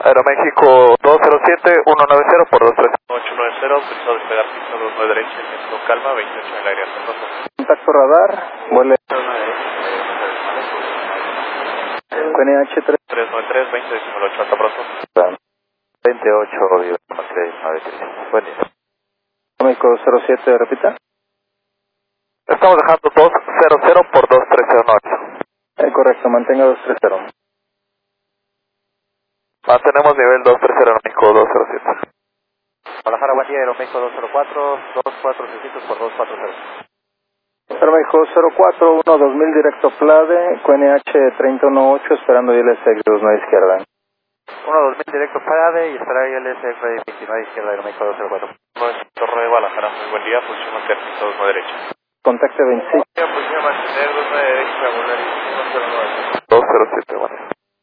Aeroméxico 207-190 por 23. 890, pensado despegar piso 29 derecha, viento calma, 28 en el aire, Alfonso. Contacto radar, vuele. QNH 3. 393, 20, 18, hasta pronto. 28, Viva 393. Buen día. México 07, repita. Estamos dejando 200 por 2309. Correcto, mantenga 230. Mantenemos nivel 230, Aeroméxico 207. Guadalajara, buen día, Aeroméxico 204, 24600 por 240. Aeroméxico 04, 2000 directo PLADE, QNH 3018, esperando ILS 29 izquierda. 2000 directo PLADE y estará ILS 29 izquierda, Aeroméxico 204. Torre de Guadalajara, muy buen día, posición mantener piso 29 derecha. Contacte 26. Posición mantener 29 derecha, volar y 209. 207, bueno.